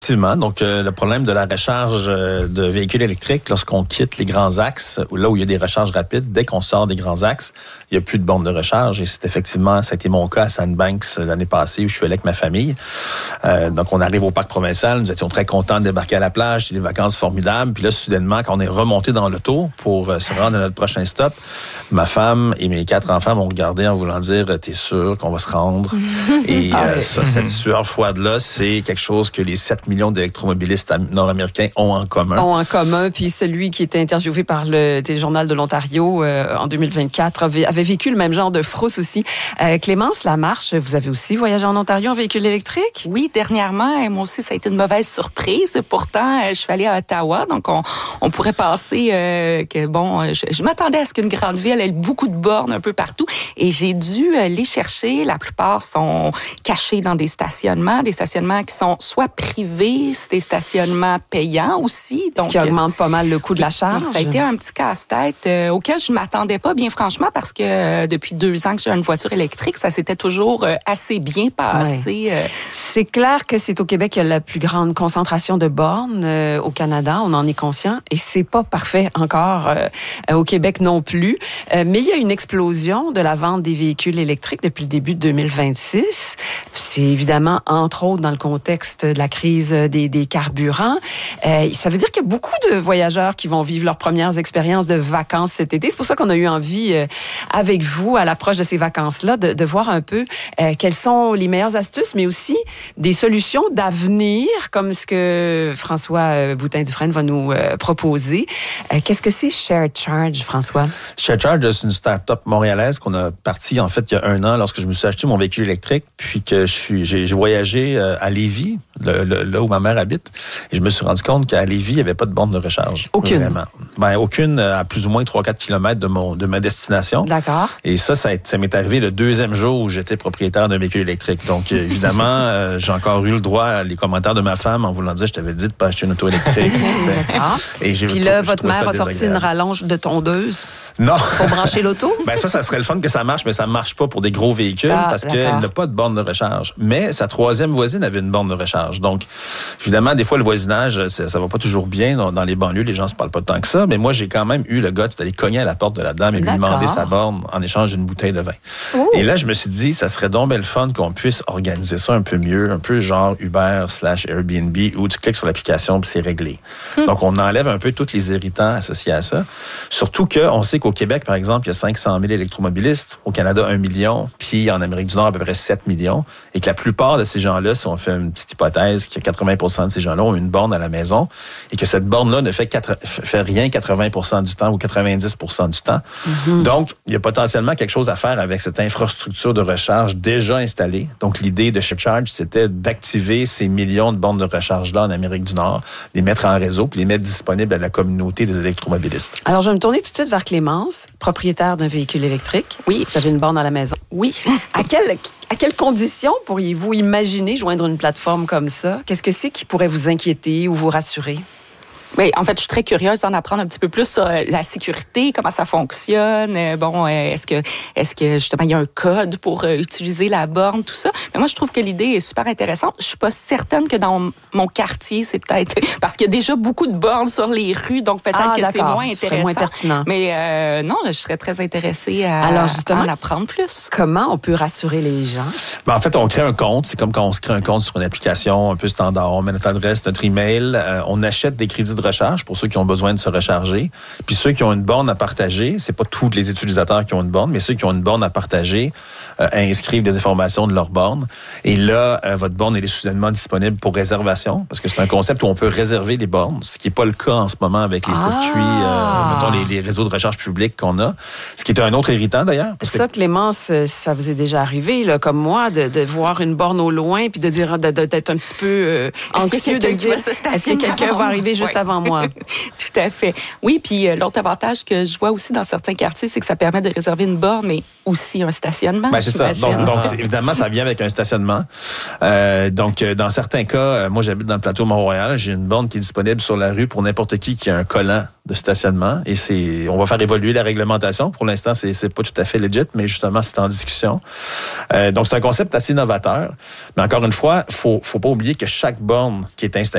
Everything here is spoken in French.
Effectivement. Donc, le problème de la recharge de véhicules électriques, lorsqu'on quitte les grands axes, ou là où il y a des recharges rapides, dès qu'on sort des grands axes, il n'y a plus de bornes de recharge. Et c'est effectivement, ça a été mon cas à Sandbanks l'année passée où je suis allé avec ma famille. Donc, on arrive au parc provincial. Nous étions très contents de débarquer à la plage. C'était des vacances formidables. Puis là, soudainement, quand on est remonté dans l'auto pour se rendre à notre prochain stop, ma femme et mes 4 enfants m'ont regardé en voulant dire « T'es sûr qu'on va se rendre? » Et cette sueur froide-là, c'est quelque chose que les 7 millions d'électromobilistes nord-américains ont en commun. Puis celui qui était interviewé par le Téléjournal de l'Ontario en 2024 avait vécu le même genre de frousse aussi. Clémence Lamarche, vous avez aussi voyagé en Ontario en véhicule électrique? Oui, dernièrement. Et moi aussi, ça a été une mauvaise surprise. Pourtant, je suis allée à Ottawa, donc on pourrait penser je m'attendais à ce qu'une grande ville ait beaucoup de bornes un peu partout. Et j'ai dû les chercher. La plupart sont cachés dans des stationnements qui sont soit privés, des stationnements payants aussi. Donc, ce qui augmente pas mal le coût de la charge. Donc, ça a été un petit casse-tête auquel je m'attendais pas, bien franchement, parce que depuis 2 ans que j'ai une voiture électrique, ça s'était toujours assez bien passé. Ouais. C'est clair que c'est au Québec qu'il y a la plus grande concentration de bornes au Canada, on en est conscient, et c'est pas parfait encore au Québec non plus. Mais il y a une explosion de la vente des véhicules électriques depuis le début de 2026. C'est évidemment, entre autres, dans le contexte de la crise des carburants. Ça veut dire qu'il y a beaucoup de voyageurs qui vont vivre leurs premières expériences de vacances cet été. C'est pour ça qu'on a eu envie, avec vous, à l'approche de ces vacances-là, de voir un peu quelles sont les meilleures astuces, mais aussi des solutions d'avenir, comme ce que François Boutin-Dufresne va nous proposer. Qu'est-ce que c'est Shared Charge, François? Shared Charge, c'est une start-up montréalaise qu'on a partie, en fait, il y a 1 an, lorsque je me suis acheté mon véhicule électrique, puis que j'ai voyagé à Lévis, là où ma mère habite, et je me suis rendu compte qu'à Lévis, il n'y avait pas de borne de recharge. Aucune? Vraiment. Aucune à plus ou moins 3-4 kilomètres de ma destination. D'accord. Et ça m'est arrivé le 2e jour où j'étais propriétaire d'un véhicule électrique. Donc, évidemment, j'ai encore eu le droit à les commentaires de ma femme en voulant dire, je t'avais dit de pas acheter une auto électrique. D'accord. Puis là, votre mère a sorti une rallonge de tondeuse? Non. Pour brancher l'auto? Ça serait le fun que ça marche, mais ça ne marche pas pour des gros véhicules parce qu'elle n'a pas de borne de recharge. Mais sa 3e voisine avait une borne de recharge. Donc, évidemment, des fois, le voisinage, ça va pas toujours bien dans les banlieues. Les gens se parlent pas tant que ça. Mais moi, j'ai quand même eu le guts d'aller cogner à la porte de la dame et lui demander sa borne en échange d'une bouteille de vin. Ouh. Et là, je me suis dit, ça serait donc belle fun qu'on puisse organiser ça un peu mieux, un peu genre Uber/Airbnb, où tu cliques sur l'application puis c'est réglé. Donc, on enlève un peu tous les irritants associés à ça. Surtout qu'on sait qu'au Québec, par exemple, il y a 500 000 électromobilistes. Au Canada, 1 million. Puis en Amérique du Nord, à peu près 7 millions. Et que la plupart de ces gens-là, si on fait une petite hypothèse, que 80% de ces gens-là ont une borne à la maison et que cette borne-là ne fait rien 80% du temps ou 90% du temps. Mm-hmm. Donc, il y a potentiellement quelque chose à faire avec cette infrastructure de recharge déjà installée. Donc, l'idée de Shared Charge, c'était d'activer ces millions de bornes de recharge-là en Amérique du Nord, les mettre en réseau puis les mettre disponibles à la communauté des électromobilistes. Alors, je vais me tourner tout de suite vers Clémence, propriétaire d'un véhicule électrique. Oui. Vous avez une borne à la maison. Oui. À quelles conditions pourriez-vous imaginer joindre une plateforme comme ça? Qu'est-ce que c'est qui pourrait vous inquiéter ou vous rassurer? Oui, en fait, je suis très curieuse d'en apprendre un petit peu plus sur la sécurité, comment ça fonctionne. Est-ce que justement il y a un code pour utiliser la borne, tout ça. Mais moi, je trouve que l'idée est super intéressante. Je suis pas certaine que dans mon quartier, c'est peut-être parce qu'il y a déjà beaucoup de bornes sur les rues, donc peut-être que c'est moins intéressant. Moins pertinent. Mais non, je serais très intéressée à en apprendre plus. Comment on peut rassurer les gens? En fait, on crée un compte. C'est comme quand on se crée un compte sur une application un peu standard. On met notre adresse, notre email. On achète des crédits de recharge pour ceux qui ont besoin de se recharger. Puis ceux qui ont une borne à partager, c'est pas tous les utilisateurs qui ont une borne, mais ceux qui ont une borne à partager inscrivent des informations de leur borne. Et là, votre borne elle est soudainement disponible pour réservation, parce que c'est un concept où on peut réserver les bornes, ce qui n'est pas le cas en ce moment avec les circuits, mettons les réseaux de recharge publics qu'on a. Ce qui est un autre irritant d'ailleurs. Ça, Clémence, ça vous est déjà arrivé, là, comme moi, de voir une borne au loin puis de dire d'être un petit peu anxieux, de se dire est-ce que quelqu'un va arriver juste avant avant moi. Tout à fait. Oui, puis l'autre avantage que je vois aussi dans certains quartiers, c'est que ça permet de réserver une borne, mais aussi un stationnement. Ben, c'est ça. Donc, évidemment, ça vient avec un stationnement. Donc, dans certains cas, moi, j'habite dans le plateau Mont-Royal. J'ai une borne qui est disponible sur la rue pour n'importe qui a un collant de stationnement. Et on va faire évoluer la réglementation. Pour l'instant, c'est pas tout à fait legit, mais justement, c'est en discussion. Donc, c'est un concept assez novateur. Mais encore une fois, faut pas oublier que chaque borne qui est installée